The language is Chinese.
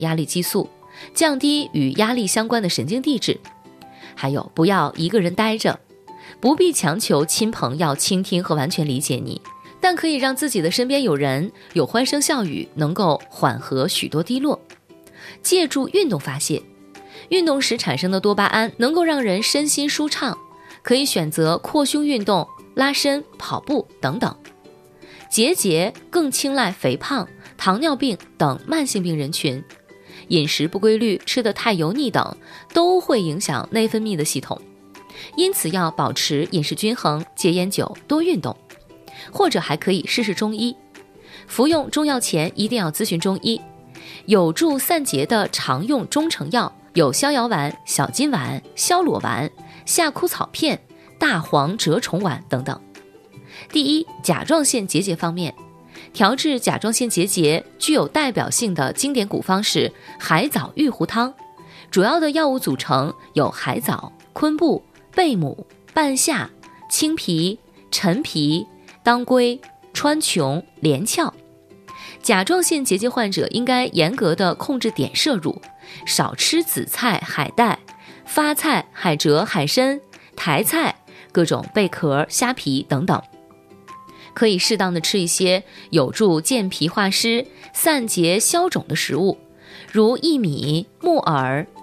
压力激素，降低与压力相关的神经递质。还有，不要一个人待着，不必强求亲朋要倾听和完全理解你，但可以让自己的身边有人，有欢声笑语，能够缓和许多低落。借助运动发泄，运动时产生的多巴胺能够让人身心舒畅，可以选择扩胸运动、拉伸、跑步等等。结节更青睐肥胖、糖尿病等慢性病人群，饮食不规律、吃得太油腻等都会影响内分泌的系统，因此要保持饮食均衡，戒烟酒，多运动。或者还可以试试中医，服用中药前一定要咨询中医。有助散结的常用中成药有逍遥丸、小金丸、消裸丸、夏枯草片、大黄蛰虫丸等等。第一，甲状腺结节方面，调治甲状腺结节具有代表性的经典古方是海藻玉糊汤，主要的药物组成有海藻、昆布、贝母、半夏、青皮、陈皮、当归、川穹、连翘。甲状腺结节患者应该严格的控制碘摄入，少吃紫菜、海带、发菜、海蜇、海参、台菜、各种贝壳、虾皮等等。可以适当的吃一些有助健脾化湿、散结消肿的食物，如薏米、木耳、